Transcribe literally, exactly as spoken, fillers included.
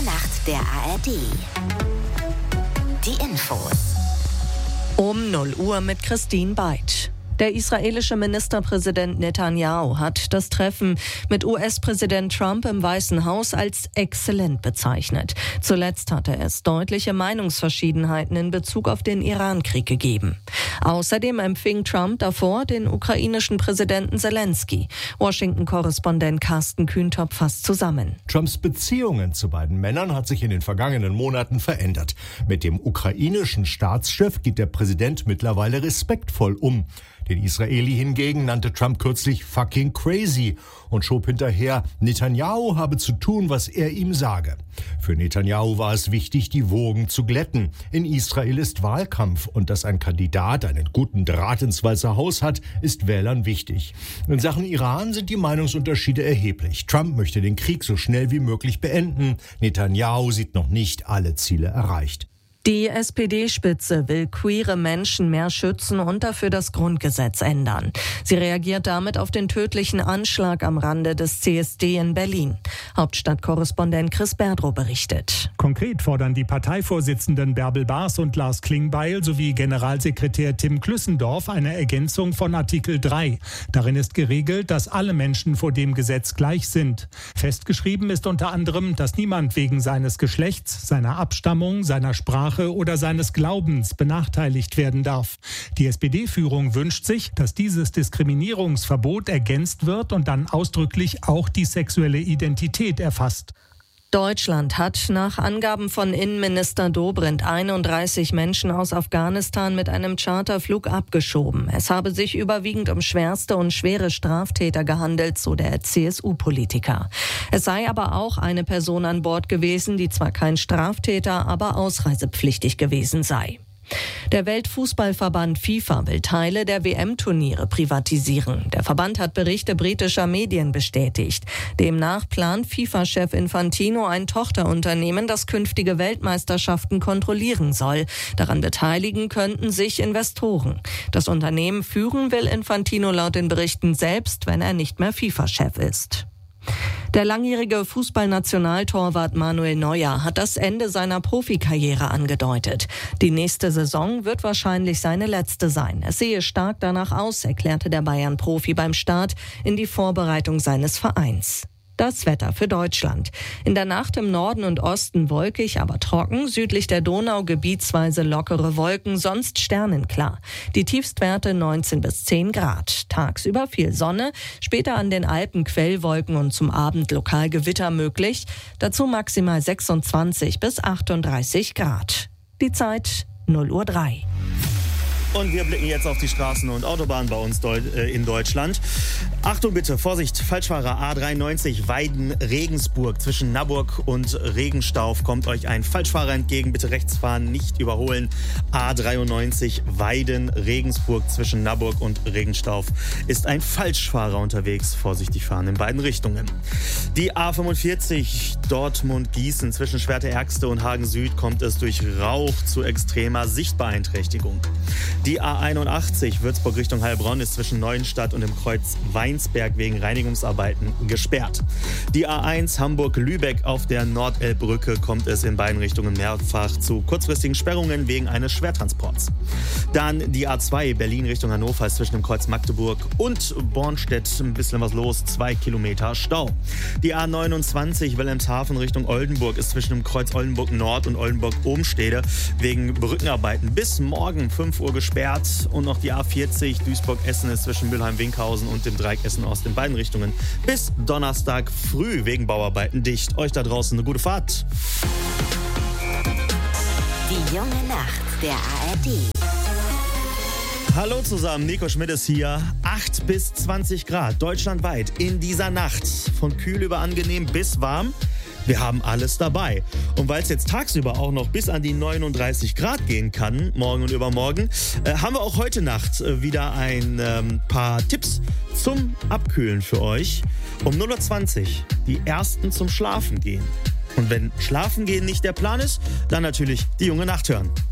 Nacht der A R D. Die Infos. Um null Uhr mit Christine Beid. Der israelische Ministerpräsident Netanyahu hat das Treffen mit U S-Präsident Trump im Weißen Haus als exzellent bezeichnet. Zuletzt hatte es deutliche Meinungsverschiedenheiten in Bezug auf den Iran-Krieg gegeben. Außerdem empfing Trump davor den ukrainischen Präsidenten Zelensky. Washington-Korrespondent Carsten Kühntop fasst zusammen. Trumps Beziehungen zu beiden Männern hat sich in den vergangenen Monaten verändert. Mit dem ukrainischen Staatschef geht der Präsident mittlerweile respektvoll um. Den Israeli hingegen nannte Trump kürzlich fucking crazy und schob hinterher, Netanyahu habe zu tun, was er ihm sage. Für Netanyahu war es wichtig, die Wogen zu glätten. In Israel ist Wahlkampf und dass ein Kandidat einen guten Draht ins Weiße Haus hat, ist Wählern wichtig. In Sachen Iran sind die Meinungsunterschiede erheblich. Trump möchte den Krieg so schnell wie möglich beenden. Netanyahu sieht noch nicht alle Ziele erreicht. Die S P D-Spitze will queere Menschen mehr schützen und dafür das Grundgesetz ändern. Sie reagiert damit auf den tödlichen Anschlag am Rande des C S D in Berlin. Hauptstadtkorrespondent Chris Berdrow berichtet. Konkret fordern die Parteivorsitzenden Bärbel Baas und Lars Klingbeil sowie Generalsekretär Tim Klüssendorf eine Ergänzung von Artikel drei. Darin ist geregelt, dass alle Menschen vor dem Gesetz gleich sind. Festgeschrieben ist unter anderem, dass niemand wegen seines Geschlechts, seiner Abstammung, seiner Sprache oder seines Glaubens benachteiligt werden darf. Die S P D-Führung wünscht sich, dass dieses Diskriminierungsverbot ergänzt wird und dann ausdrücklich auch die sexuelle Identität erfasst. Deutschland hat nach Angaben von Innenminister Dobrindt einunddreißig Menschen aus Afghanistan mit einem Charterflug abgeschoben. Es habe sich überwiegend um schwerste und schwere Straftäter gehandelt, so der C S U-Politiker. Es sei aber auch eine Person an Bord gewesen, die zwar kein Straftäter, aber ausreisepflichtig gewesen sei. Der Weltfußballverband FIFA will Teile der W M-Turniere privatisieren. Der Verband hat Berichte britischer Medien bestätigt. Demnach plant FIFA-Chef Infantino ein Tochterunternehmen, das künftige Weltmeisterschaften kontrollieren soll. Daran beteiligen könnten sich Investoren. Das Unternehmen führen will Infantino laut den Berichten selbst, wenn er nicht mehr FIFA-Chef ist. Der langjährige Fußballnationaltorwart Manuel Neuer hat das Ende seiner Profikarriere angedeutet. Die nächste Saison wird wahrscheinlich seine letzte sein. Es sehe stark danach aus, erklärte der Bayern-Profi beim Start in die Vorbereitung seines Vereins. Das Wetter für Deutschland. In der Nacht im Norden und Osten wolkig, aber trocken. Südlich der Donau gebietsweise lockere Wolken, sonst sternenklar. Die Tiefstwerte neunzehn bis zehn Grad. Tagsüber viel Sonne, später an den Alpen Quellwolken und zum Abend lokal Gewitter möglich. Dazu maximal sechsundzwanzig bis achtunddreißig Grad. Die Zeit null Uhr drei. Und wir blicken jetzt auf die Straßen und Autobahnen bei uns in Deutschland. Achtung bitte, Vorsicht, Falschfahrer A dreiundneunzig Weiden-Regensburg. Zwischen Naburg und Regenstauf kommt euch ein Falschfahrer entgegen. Bitte rechts fahren, nicht überholen. A dreiundneunzig Weiden-Regensburg zwischen Naburg und Regenstauf ist ein Falschfahrer unterwegs. Vorsichtig fahren in beiden Richtungen. Die A fünfundvierzig Dortmund-Gießen zwischen Schwerte-Ärgste und Hagen-Süd kommt es durch Rauch zu extremer Sichtbeeinträchtigung. Die A einundachtzig Würzburg Richtung Heilbronn ist zwischen Neuenstadt und dem Kreuz Weinsberg wegen Reinigungsarbeiten gesperrt. Die A eins Hamburg-Lübeck auf der Nordelbbrücke kommt es in beiden Richtungen mehrfach zu kurzfristigen Sperrungen wegen eines Schwertransports. Dann die A zwei Berlin Richtung Hannover ist zwischen dem Kreuz Magdeburg und Bornstedt ein bisschen was los, zwei Kilometer Stau. Die A neunundzwanzig Wilhelmshaven Richtung Oldenburg ist zwischen dem Kreuz Oldenburg Nord und Oldenburg Ohmstede wegen Brückenarbeiten bis morgen fünf Uhr gesperrt. Und noch die A vierzig Duisburg-Essen ist zwischen Mülheim-Winkhausen und dem Dreieck Essen-Ost in beiden Richtungen bis Donnerstag früh wegen Bauarbeiten dicht. Euch da draußen eine gute Fahrt. Die junge Nacht der A R D. Hallo zusammen, Nico Schmidt ist hier. acht bis zwanzig Grad deutschlandweit in dieser Nacht. Von kühl über angenehm bis warm. Wir haben alles dabei. Und weil es jetzt tagsüber auch noch bis an die neununddreißig Grad gehen kann, morgen und übermorgen, äh, haben wir auch heute Nacht äh, wieder ein ähm, paar Tipps zum Abkühlen für euch. Um null Uhr zwanzig die ersten zum Schlafen gehen. Und wenn Schlafen gehen nicht der Plan ist, dann natürlich die junge Nacht hören.